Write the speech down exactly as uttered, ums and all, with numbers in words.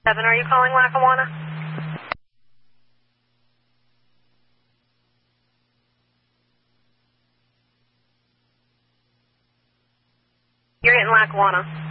Seven, are you calling Lackawanna? You're getting Lackawanna.